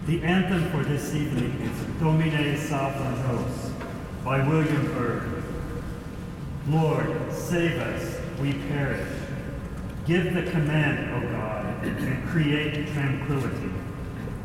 The anthem for this evening is Domine Salva Nos by William Byrd. Lord, save us, we perish. Give the command, O God, and create tranquility.